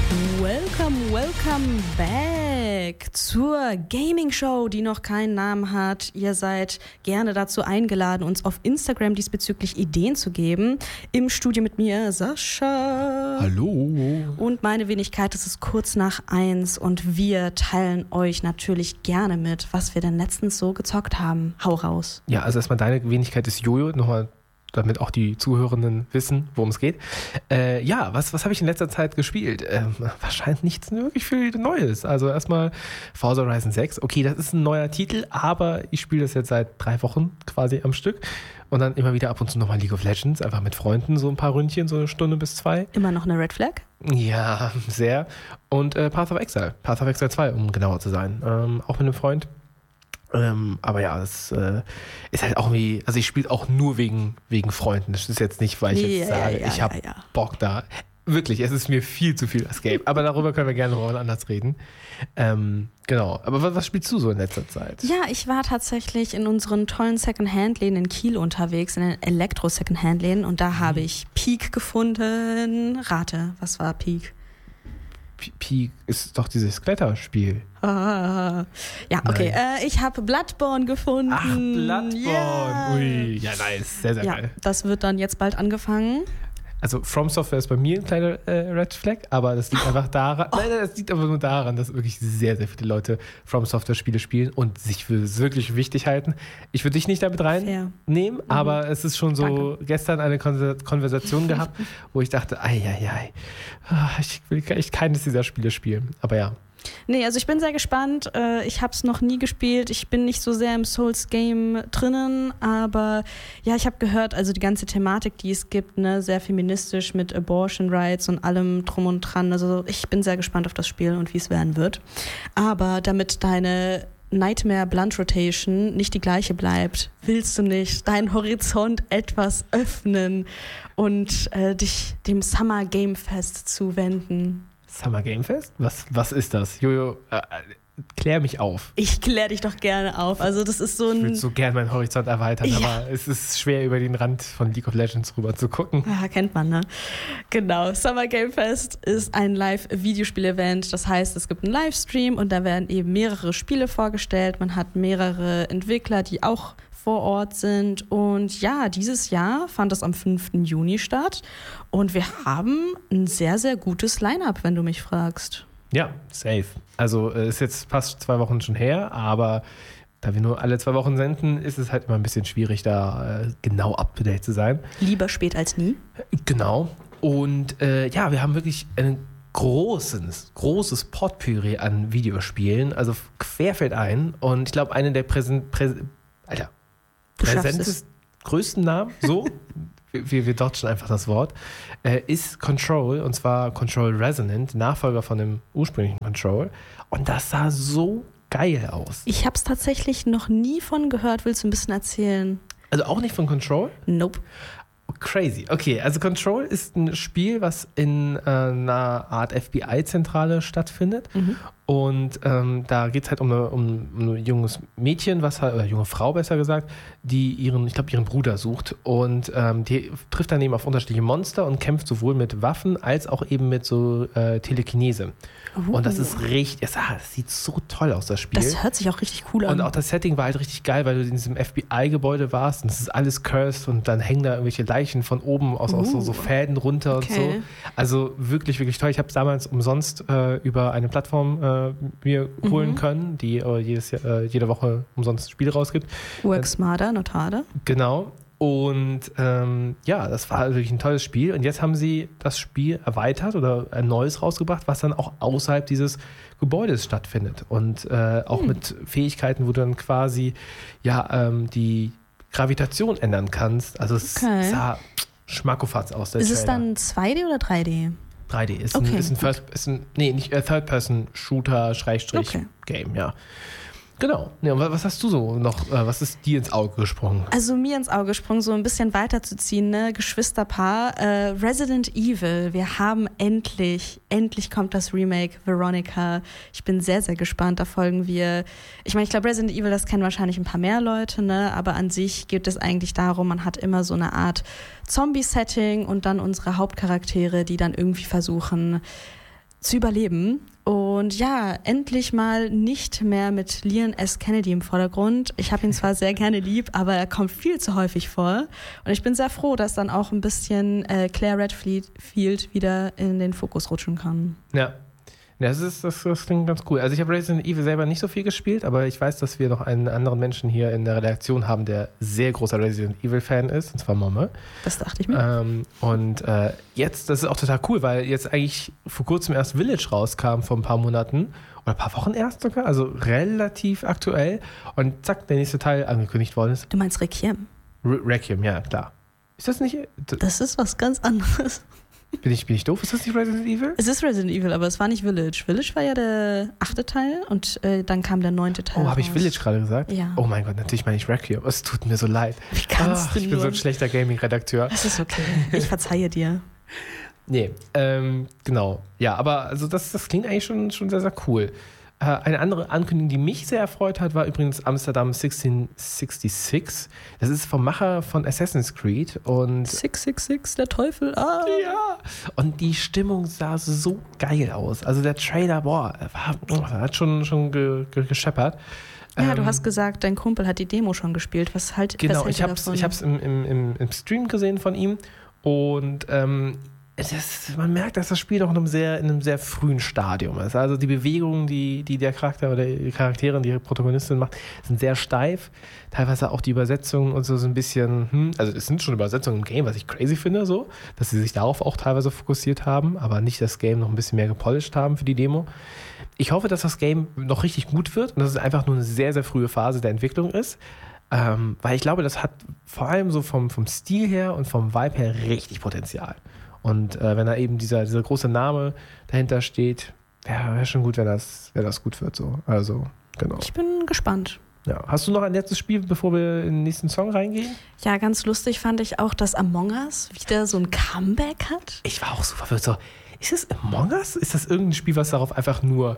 Welcome back zur Gaming-Show, die noch keinen Namen hat. Ihr seid gerne dazu eingeladen, uns auf Instagram diesbezüglich Ideen zu geben. Im Studio mit mir Sascha. Hallo. Und meine Wenigkeit, es ist kurz nach 1 und wir teilen euch natürlich gerne mit, was wir denn letztens so gezockt haben. Hau raus. Ja, also erstmal deine Wenigkeit ist Jojo, nochmal, damit auch die Zuhörenden wissen, worum es geht. Was habe ich in letzter Zeit gespielt? Wahrscheinlich nichts wirklich viel Neues. Also erstmal Forza Horizon 6. Okay, das ist ein neuer Titel, aber ich spiele das jetzt seit 3 Wochen quasi am Stück. Und dann immer wieder ab und zu nochmal League of Legends, einfach mit Freunden, so ein paar Ründchen, so 1 Stunde bis 2. Immer noch eine Red Flag? Ja, sehr. Und Path of Exile 2, um genauer zu sein. Auch mit einem Freund. Aber ja, das ist halt auch irgendwie, also ich spiele auch nur wegen Freunden. Das ist jetzt nicht, weil ich jetzt sage, ich habe Bock da. Wirklich, es ist mir viel zu viel Escape. Aber darüber können wir gerne noch mal anders reden. Genau. Aber was spielst du so in letzter Zeit? Ja, ich war tatsächlich in unseren tollen Secondhand-Läden in Kiel unterwegs, in den Elektro-Secondhand-Läden. Und da habe ich Peak gefunden. Rate, was war Peak? Peak ist doch dieses Kletterspiel. Ja, okay. Ich habe Bloodborne gefunden. Ach, Bloodborne. Yeah. Ui, ja, nice. Sehr, sehr geil. Das wird dann jetzt bald angefangen. Also From Software ist bei mir ein kleiner Red Flag, aber das liegt einfach daran, nein, das liegt aber nur daran, dass wirklich sehr, sehr viele Leute From Software Spiele spielen und sich für wirklich wichtig halten. Ich würde dich nicht damit reinnehmen, aber es ist schon so gestern eine Konversation gehabt, wo ich dachte, ich will keines dieser Spiele spielen, aber ja. Nee, also ich bin sehr gespannt. Ich habe es noch nie gespielt. Ich bin nicht so sehr im Souls-Game drinnen, aber ja, ich habe gehört, also die ganze Thematik, die es gibt, ne, sehr feministisch mit Abortion Rights und allem drum und dran. Also ich bin sehr gespannt auf das Spiel und wie es werden wird. Aber damit deine Nightmare Blunt Rotation nicht die gleiche bleibt, willst du nicht deinen Horizont etwas öffnen und dich dem Summer Game Fest zuwenden? Summer Game Fest? Was ist das? Jojo, klär mich auf. Ich klär dich doch gerne auf. Also das ist so ein... Ich würde so gerne meinen Horizont erweitern, aber es ist schwer, über den Rand von League of Legends rüber zu gucken. Ja, kennt man, ne? Genau. Summer Game Fest ist ein Live-Videospiel-Event. Das heißt, es gibt einen Livestream und da werden eben mehrere Spiele vorgestellt. Man hat mehrere Entwickler, die auch vor Ort sind. Und ja, dieses Jahr fand das am 5. Juni statt. Und wir haben ein sehr, sehr gutes Line-Up, wenn du mich fragst. Ja, safe. Also ist jetzt fast 2 Wochen schon her, aber da wir nur alle 2 Wochen senden, ist es halt immer ein bisschen schwierig, da genau up-to-date zu sein. Lieber spät als nie. Genau. Und wir haben wirklich ein großes Potpourri an Videospielen, also querfeldein. Und ich glaube, eine der größten Namen, so, wir dodgen einfach das Wort, ist Control, und zwar Control Resonant, Nachfolger von dem ursprünglichen Control. Und das sah so geil aus. Ich habe es tatsächlich noch nie von gehört. Willst du ein bisschen erzählen? Also auch nicht von Control? Nope. Crazy. Okay, also Control ist ein Spiel, was in einer Art FBI-Zentrale stattfindet. Mhm. Und da geht es halt um ein junges Mädchen, oder junge Frau besser gesagt, die ihren Bruder sucht. Und die trifft dann eben auf unterschiedliche Monster und kämpft sowohl mit Waffen als auch eben mit so Telekinese. Und das ist richtig, das sieht so toll aus, das Spiel. Das hört sich auch richtig cool an. Und auch das Setting war halt richtig geil, weil du in diesem FBI-Gebäude warst und es ist alles cursed und dann hängen da irgendwelche Leichen von oben aus so Fäden runter und so. Also wirklich, wirklich toll. Ich habe es damals umsonst über eine Plattform mir holen können, die jede Woche umsonst Spiele rausgibt. Work smarter, not harder. Genau. Und das war wirklich ein tolles Spiel. Und jetzt haben sie das Spiel erweitert oder ein neues rausgebracht, was dann auch außerhalb dieses Gebäudes stattfindet. Und auch mit Fähigkeiten, wo du dann quasi die Gravitation ändern kannst. Also es sah schmackofatz aus. Ist es dann 2D oder 3D? 3D. Ist ein Third-Person-Shooter/Game, ja. Genau. Ja, und was hast du so noch, was ist dir ins Auge gesprungen? Also mir ins Auge gesprungen, so ein bisschen weiterzuziehen, ne? Geschwisterpaar. Resident Evil, wir haben endlich kommt das Remake Veronica. Ich bin sehr, sehr gespannt, da folgen wir. Ich meine, ich glaube Resident Evil, das kennen wahrscheinlich ein paar mehr Leute, ne? Aber an sich geht es eigentlich darum, man hat immer so eine Art Zombie-Setting und dann unsere Hauptcharaktere, die dann irgendwie versuchen zu überleben. Und ja, endlich mal nicht mehr mit Leon S. Kennedy im Vordergrund. Ich habe ihn zwar sehr gerne lieb, aber er kommt viel zu häufig vor. Und ich bin sehr froh, dass dann auch ein bisschen Claire Redfield wieder in den Fokus rutschen kann. Ja. Ja, das klingt ganz cool. Also ich habe Resident Evil selber nicht so viel gespielt, aber ich weiß, dass wir noch einen anderen Menschen hier in der Redaktion haben, der sehr großer Resident Evil Fan ist, und zwar Momme. Das dachte ich mir. Jetzt, das ist auch total cool, weil jetzt eigentlich vor kurzem erst Village rauskam, vor ein paar Monaten oder ein paar Wochen erst sogar, also relativ aktuell, und zack, der nächste Teil angekündigt worden ist. Du meinst Requiem? Requiem, ja, klar. Ist das nicht... Das ist was ganz anderes. Bin ich doof? Ist das nicht Resident Evil? Es ist Resident Evil, aber es war nicht Village. Village war ja der 8. Teil und dann kam der 9. Teil. Oh, habe ich Village gerade gesagt? Ja. Oh mein Gott, natürlich meine ich Requiem. Es tut mir so leid. Wie kannst du Ich bin so ein schlechter Gaming-Redakteur. Das ist okay. Ich verzeihe dir. Nee, genau. Ja, aber also das klingt eigentlich schon sehr, sehr cool. Eine andere Ankündigung, die mich sehr erfreut hat, war übrigens Amsterdam 1666. Das ist vom Macher von Assassin's Creed. Und 666, der Teufel. Ja. Und die Stimmung sah so geil aus. Also der Trailer, hat schon gescheppert. Ja, du hast gesagt, dein Kumpel hat die Demo schon gespielt. Was halt genau, ich hab's im Stream gesehen von ihm. Und man merkt, dass das Spiel noch in einem sehr frühen Stadium ist. Also die Bewegungen, die der Charakter oder die Charaktere, die Protagonistin macht, sind sehr steif. Teilweise auch die Übersetzungen und so ein bisschen, also es sind schon Übersetzungen im Game, was ich crazy finde, so, dass sie sich darauf auch teilweise fokussiert haben, aber nicht das Game noch ein bisschen mehr gepolished haben für die Demo. Ich hoffe, dass das Game noch richtig gut wird und dass es einfach nur eine sehr, sehr frühe Phase der Entwicklung ist. Weil ich glaube, das hat vor allem so vom Stil her und vom Vibe her richtig Potenzial. Und wenn da eben dieser große Name dahinter steht, wäre schon gut, wenn das gut wird. So. Also, genau. Ich bin gespannt. Ja. Hast du noch ein letztes Spiel, bevor wir in den nächsten Song reingehen? Ja, ganz lustig fand ich auch, dass Among Us wieder so ein Comeback hat. Ich war auch so verwirrt. So, ist das Among Us? Ist das irgendein Spiel, was darauf einfach nur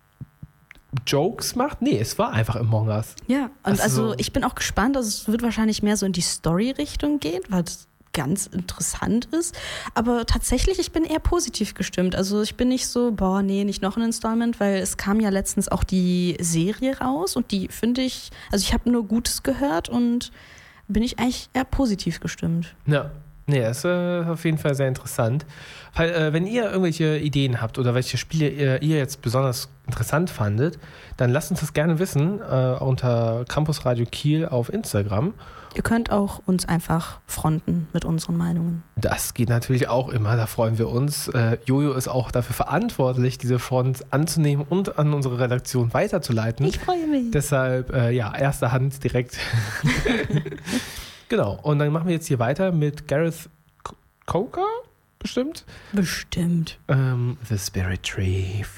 Jokes macht? Nee, es war einfach Among Us. Ja, und also ich bin auch gespannt. Also es wird wahrscheinlich mehr so in die Story-Richtung gehen, weil es ganz interessant ist. Aber tatsächlich, ich bin eher positiv gestimmt. Also ich bin nicht so, nicht noch ein Installment, weil es kam ja letztens auch die Serie raus und die finde ich, also ich habe nur Gutes gehört und bin ich eigentlich eher positiv gestimmt. Ja. Nee, das ist auf jeden Fall sehr interessant. Weil, wenn ihr irgendwelche Ideen habt oder welche Spiele ihr jetzt besonders interessant fandet, dann lasst uns das gerne wissen unter Campus Radio Kiel auf Instagram. Ihr könnt auch uns einfach fronten mit unseren Meinungen. Das geht natürlich auch immer, da freuen wir uns. Jojo ist auch dafür verantwortlich, diese Front anzunehmen und an unsere Redaktion weiterzuleiten. Ich freue mich. Deshalb, erster Hand direkt. Genau, und dann machen wir jetzt hier weiter mit Gareth Coker, bestimmt. Bestimmt. The Spirit Tree